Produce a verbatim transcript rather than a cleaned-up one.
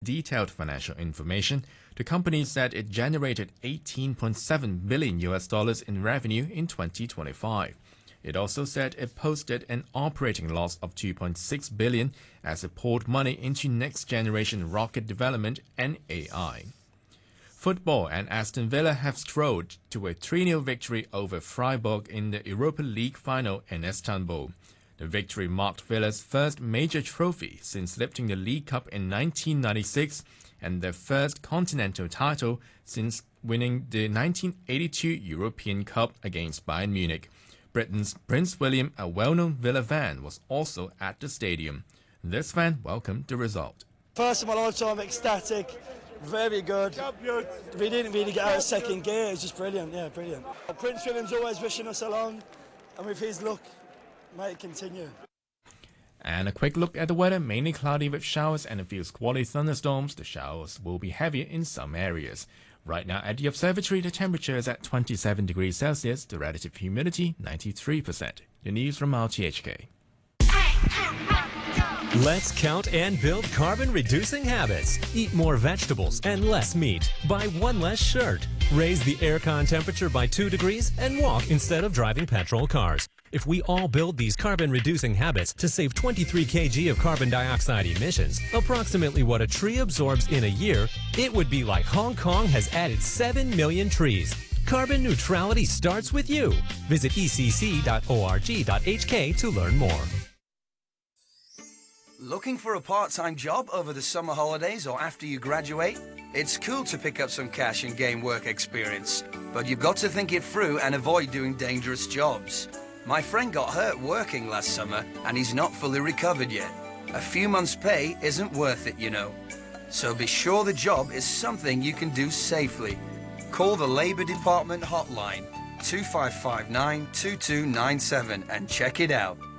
detailed financial information, the company said it generated eighteen point seven billion U S dollars in revenue in twenty twenty-five. It also said it posted an operating loss of two point six billion as it poured money into next-generation rocket development and A I. Football and Aston Villa have strode to a three nil victory over Freiburg in the Europa League final in Istanbul. The victory marked Villa's first major trophy since lifting the League Cup in nineteen ninety-six and their first continental title since winning the nineteen eighty-two European Cup against Bayern Munich. Britain's Prince William, a well-known Villa fan, was also at the stadium. This fan welcomed the result. First of my lifetime, ecstatic, very good. We didn't really get out of second gear, it was just brilliant, yeah, brilliant. Prince William's always wishing us along, and with his luck, may it continue. And a quick look at the weather, mainly cloudy with showers and a few squally thunderstorms. The showers will be heavier in some areas. Right now at the observatory, the temperature is at twenty-seven degrees Celsius, the relative humidity ninety-three percent. The news from R T H K. Let's count and build carbon-reducing habits. Eat more vegetables and less meat. Buy one less shirt. Raise the aircon temperature by two degrees and walk instead of driving petrol cars. If we all build these carbon-reducing habits to save twenty-three kilograms of carbon dioxide emissions, approximately what a tree absorbs in a year, it would be like Hong Kong has added seven million trees. Carbon neutrality starts with you. Visit e c c dot org dot h k to learn more. Looking for a part-time job over the summer holidays or after you graduate? It's cool to pick up some cash and gain work experience, but you've got to think it through and avoid doing dangerous jobs. My friend got hurt working last summer and he's not fully recovered yet. A few months' pay isn't worth it, you know. So be sure the job is something you can do safely. Call the Labour Department hotline two five five nine two two nine seven and check it out.